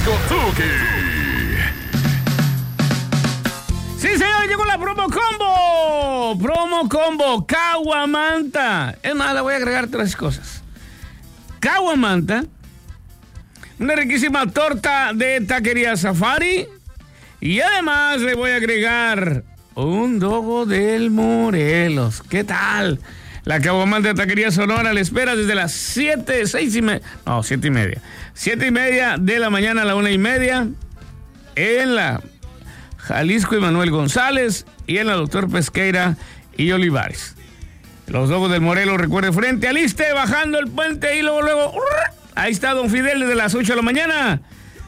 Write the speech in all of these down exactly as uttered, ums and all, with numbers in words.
Jalisco Tuki. Sí, señor, llegó la promo combo. Promo combo, Caguamanta. Es más, le voy a agregar tres cosas. Caguamanta, una riquísima torta de Taquería Safari. Y además le voy a agregar un dogo del Morelos. ¿Qué tal? La Caguamanta de Taquería Sonora le espera desde las siete, seis y media. No, siete y media. Siete y media de la mañana a la una y media. En la Jalisco y Manuel González. Y en la Doctor Pesqueira y Olivares. Los dogos del Morelos, recuerde, frente al Iste, bajando el puente y luego, luego. Ahí está Don Fidel desde las ocho de la mañana.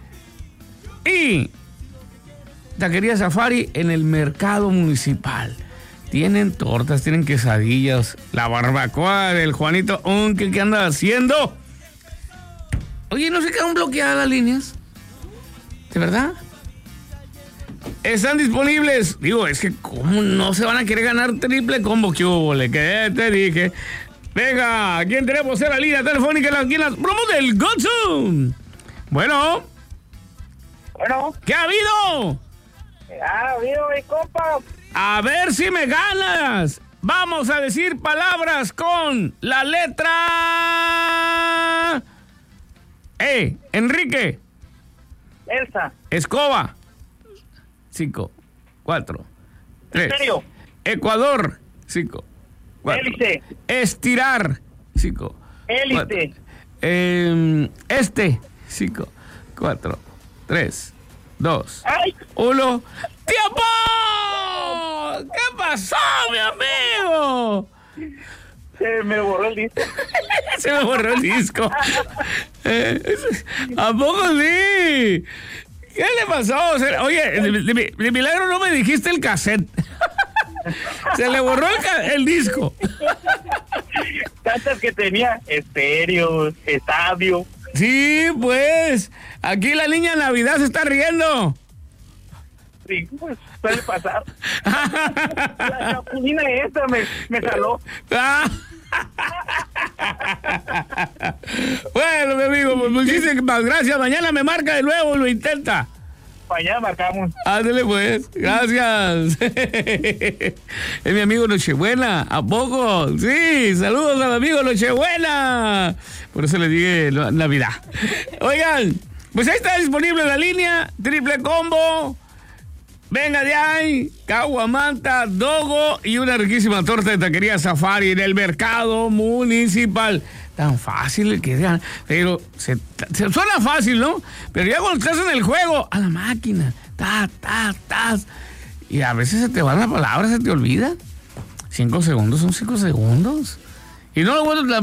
Y Taquería Safari en el mercado municipal. Tienen tortas, tienen quesadillas, la barbacoa del Juanito Unque, ¿qué anda haciendo? Oye, ¿no se quedan bloqueadas las líneas? ¿De verdad? Están disponibles. Digo, es que ¿cómo no se van a querer ganar triple combo? ¿Qué hubo? ¿Qué te dije? Venga, ¿quién tenemos en la línea telefónica aquí en las promos del Gonzo? Bueno. Bueno. ¿Qué ha habido? Ha habido, mi compa. A ver si me ganas. Vamos a decir palabras con la letra E. Enrique. Elsa. Escoba. Cinco, cuatro, tres. ¿En serio? Ecuador. Cinco, cuatro. Hélice. Estirar. Cinco. Hélice. Eh, este. Cinco, cuatro, tres, dos, ¡ay! uno. ¡Tiempo! ¿Qué pasó, mi amigo? Se me borró el disco. Se me borró el disco. Eh, ¿A poco sí? ¿Qué le pasó? Oye, de, de, de milagro no me dijiste el cassette. Se le borró el, ca- el disco. Tantas que tenía, estéreo, estadio. Sí, pues. Aquí la niña Navidad se está riendo. Sí, pues suele pasar. La chapulina esta me, me saló. Bueno, mi amigo, pues muchísimas gracias. Mañana me marca de nuevo, lo intenta. Mañana marcamos. Ándale pues, gracias. Es mi amigo Nochebuena, ¿a poco? Sí, saludos al amigo Nochebuena. Por eso le dije Navidad. Oigan, pues ahí está disponible la línea, triple combo. Venga de ahí, Caguamanta, dogo y una riquísima torta de Taquería Safari en el mercado municipal. Tan fácil que sea, pero se, se suena fácil, ¿no? Pero ya cuando estás en el juego, a la máquina, ta, ta, ta, y a veces se te van las palabras, se te olvida. Cinco segundos son cinco segundos. Y no lo bueno, la